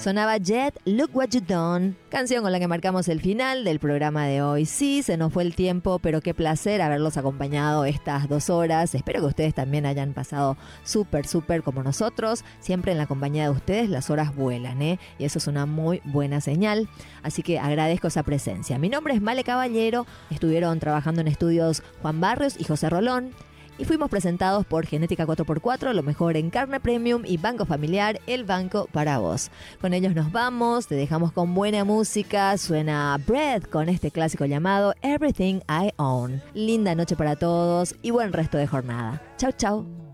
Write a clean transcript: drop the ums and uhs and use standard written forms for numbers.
Sonaba Jet, Look What You Done, canción con la que marcamos el final del programa de hoy. Sí, se nos fue el tiempo, pero qué placer haberlos acompañado estas 2 horas. Espero que ustedes también hayan pasado súper como nosotros. Siempre en la compañía de ustedes las horas vuelan, y eso es una muy buena señal. Así que agradezco esa presencia. Mi nombre es Male Caballero, estuvieron trabajando en estudios Juan Barrios y José Rolón. Y fuimos presentados por Genética 4x4, lo mejor en carne premium, y Banco Familiar, el banco para vos. Con ellos nos vamos, te dejamos con buena música. Suena Bread con este clásico llamado Everything I Own. Linda noche para todos y buen resto de jornada. Chau, chau.